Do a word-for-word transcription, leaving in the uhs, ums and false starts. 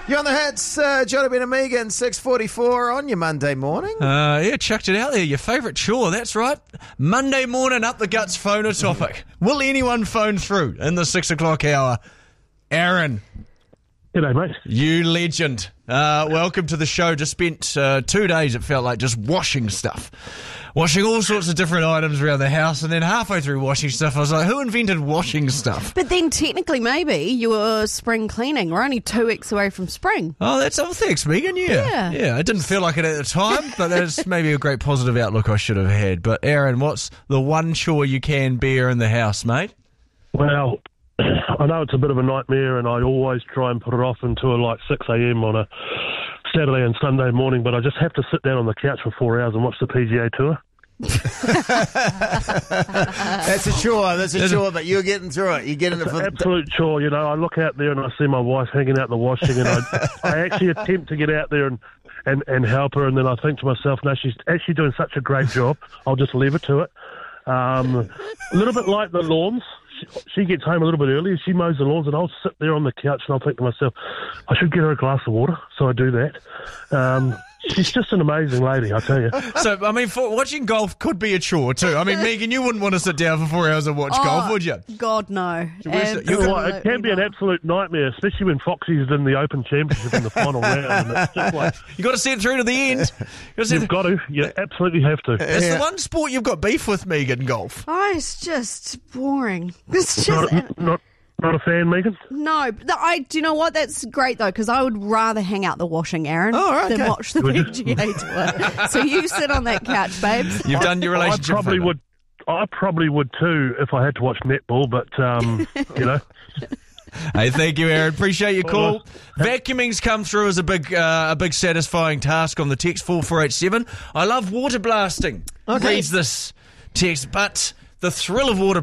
You're on the hits, uh, Johnny Ben and Megan, six forty-four on your Monday morning. Uh, yeah, chucked it out there. Your favourite chore, that's right. Monday morning, up the guts phoner topic. Will anyone phone through in the six o'clock hour? Aaron. G'day, mate. You legend. Uh, welcome to the show. Just spent uh, two days, it felt like, just washing stuff. Washing all sorts of different items around the house, and then halfway through washing stuff, I was like, who invented washing stuff? But then technically, maybe you were spring cleaning. We're only two weeks away from spring. Oh, that's oh, thanks, Megan. Yeah. Yeah. Yeah, I didn't feel like it at the time, but that's maybe a great positive outlook I should have had. But Aaron, what's the one chore you can bear in the house, mate? Well, I know it's a bit of a nightmare, and I always try and put it off until like six a.m. on a Saturday and Sunday morning, but I just have to sit down on the couch for four hours and watch the P G A Tour. That's a chore, that's a chore, but you're getting through it. You're getting It's it for an absolute chore, you know. I look out there and I see my wife hanging out in the washing, and I, I actually attempt to get out there and, and, and help her, and then I think to myself, no, she's actually doing such a great job, I'll just leave her to it. Um, a little bit like the lawns. She, she gets home a little bit earlier, she mows the lawns, and I'll sit there on the couch and I'll think to myself, I should get her a glass of water, so I do that. Um, she's just an amazing lady, I tell you. So, I mean, for, watching golf could be a chore too. I mean, Megan, you wouldn't want to sit down for four hours and watch Oh, golf, would you? God, no. where's the- You know what, it can Absolutely be an not. absolute nightmare, especially when Foxy's in the Open Championship in the final round. And it's just like, You got to see it through to the end. You gotta see you've it- got to, you absolutely have to. It's Yeah. the one sport you've got beef with, Megan, golf. Oh, it's just boring. It's just... Not, not, not a fan, Megan? No, but I. Do you know what? That's great though, because I would rather hang out the washing, Aaron, Oh, right, than okay. watch the P G A Tour. So you sit on that couch, babes. You've done your I relationship. probably photo. would. I probably would too if I had to watch netball, but um, you know, Hey, thank you, Aaron. Appreciate your call. Vacuuming's come through as a big, uh, a big satisfying task on the text four four eight seven. I love water blasting. Okay. Reads this text, but the thrill of water